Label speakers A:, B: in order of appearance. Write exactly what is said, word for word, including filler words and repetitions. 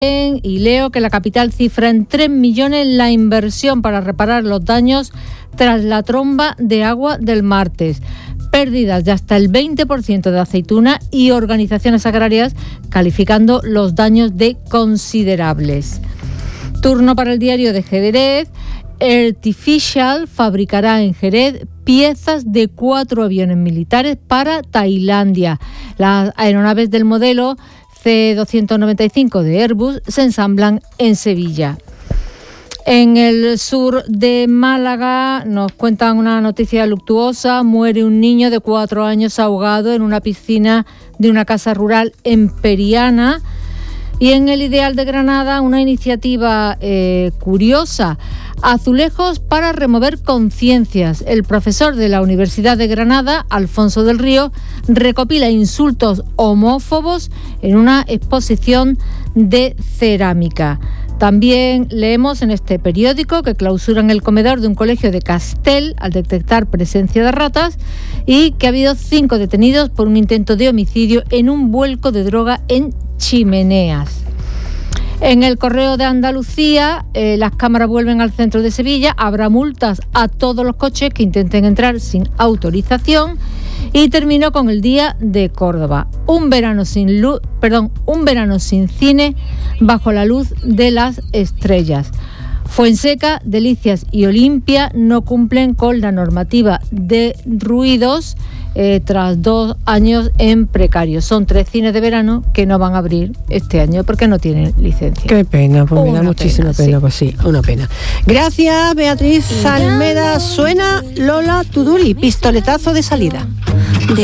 A: Y leo que la capital cifra en tres millones la inversión para reparar los daños tras la tromba de agua del martes. Pérdidas de hasta el veinte por ciento de aceituna y organizaciones agrarias calificando los daños de considerables. Turno para el diario de Jerez. Artificial fabricará en Jerez piezas de cuatro aviones militares para Tailandia. Las aeronaves del modelo C doscientos noventa y cinco de Airbus se ensamblan en Sevilla. En el sur de Málaga nos cuentan una noticia luctuosa. Muere un niño de cuatro años ahogado en una piscina de una casa rural en Periana. Y en el Ideal de Granada, una iniciativa eh, curiosa. Azulejos para remover conciencias. El profesor de la Universidad de Granada, Alfonso del Río, recopila insultos homófobos en una exposición de cerámica. También leemos en este periódico que clausuran el comedor de un colegio de Castel al detectar presencia de ratas y que ha habido cinco detenidos por un intento de homicidio en un vuelco de droga en Chimeneas. En el Correo de Andalucía, eh, las cámaras vuelven al centro de Sevilla. Habrá multas a todos los coches que intenten entrar sin autorización. Y terminó con el Día de Córdoba. Un verano sin luz, perdón, un verano sin cine bajo la luz de las estrellas. Fuenseca, Delicias y Olimpia no cumplen con la normativa de ruidos eh, tras dos años en precario. Son tres cines de verano que no van a abrir este año porque no tienen licencia.
B: Qué pena, pues me da muchísima pena, pena sí. Pues sí, una pena. Gracias, Beatriz Almeda. Suena Lola Tuduri, pistoletazo de salida.